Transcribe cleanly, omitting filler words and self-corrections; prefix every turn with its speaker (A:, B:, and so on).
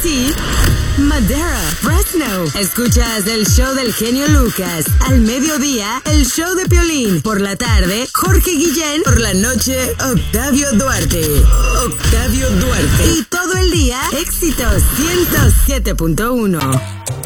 A: Teeth, Madera, Fresno. Escuchas el show del genio Lucas. Al mediodía, el show de Piolín. Por la tarde, Jorge Guillén. Por la noche, Octavio Duarte. Octavio Duarte. Y todo el día, éxitos 107.1.